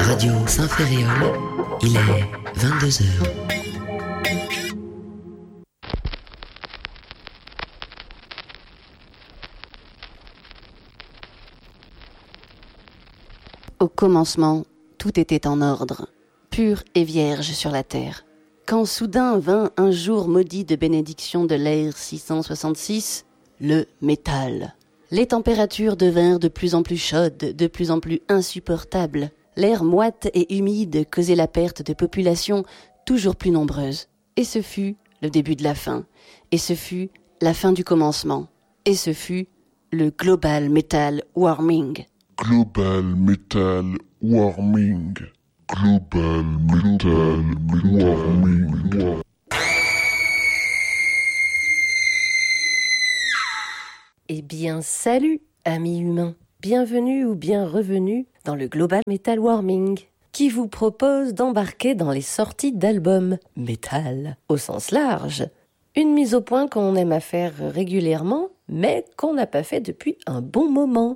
Radio Saint-Ferréol, il est 22h. Au commencement, tout était en ordre, pur et vierge sur la terre. Quand soudain vint un jour maudit de bénédiction de l'ère 666, le métal. Les températures devinrent de plus en plus chaudes, de plus en plus insupportables. L'air moite et humide causait la perte de populations toujours plus nombreuses. Et ce fut le début de la fin. Et ce fut la fin du commencement. Et ce fut le Global Metal Warming. Global Metal Warming. Global Metal Warming. Eh bien, salut, amis humains. Bienvenue ou bien revenue dans le Global Metal Warming, qui vous propose d'embarquer dans les sorties d'albums métal, au sens large. Une mise au point qu'on aime à faire régulièrement, mais qu'on n'a pas fait depuis un bon moment.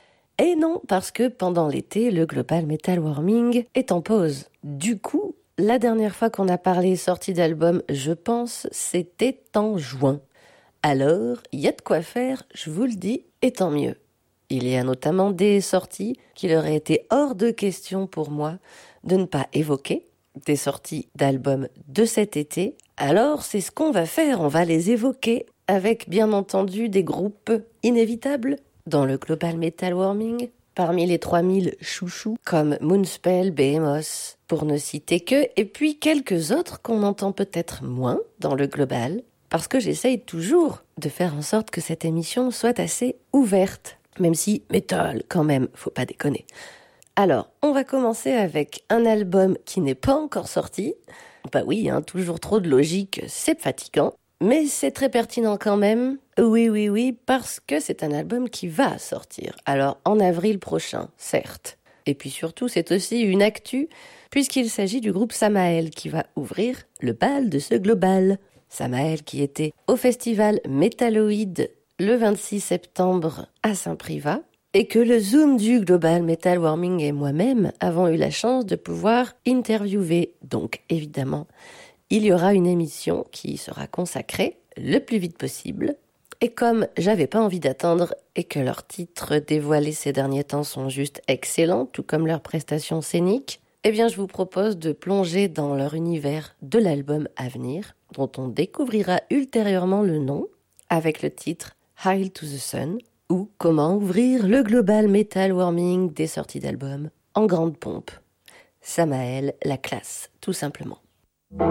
Et non, parce que pendant l'été, le Global Metal Warming est en pause. Du coup, la dernière fois qu'on a parlé sortie d'album, je pense, c'était en juin. Alors, il y a de quoi faire, je vous le dis, et tant mieux. Il y a notamment des sorties qu'il aurait été hors de question pour moi de ne pas évoquer, des sorties d'albums de cet été. Alors, c'est ce qu'on va faire, on va les évoquer avec bien entendu des groupes inévitables dans le Global Metal Warming, parmi les 3000 chouchous comme Moonspell, Behemoth, pour ne citer que, et puis quelques autres qu'on entend peut-être moins dans le Global, parce que j'essaye toujours de faire en sorte que cette émission soit assez ouverte, même si métal quand même, faut pas déconner. Alors, on va commencer avec un album qui n'est pas encore sorti. Bah oui, toujours trop de logique, c'est fatigant, mais c'est très pertinent quand même. Oui, parce que c'est un album qui va sortir. Alors, en avril prochain, certes. Et puis surtout, c'est aussi une actu, puisqu'il s'agit du groupe Samael qui va ouvrir le bal de ce Global. Samael qui était au festival Metalloïd le 26 septembre à Saint-Privat et que le Zoom du Global Metal Warming et moi-même avons eu la chance de pouvoir interviewer. Donc évidemment, il y aura une émission qui sera consacrée le plus vite possible. Et comme j'avais pas envie d'attendre et que leurs titres dévoilés ces derniers temps sont juste excellents, tout comme leurs prestations scéniques, eh bien je vous propose de plonger dans leur univers de l'album à venir, dont on découvrira ultérieurement le nom, avec le titre Hail to the Sun, ou Comment ouvrir le Global Metal Warming des sorties d'albums en grande pompe. Samael, la classe, tout simplement.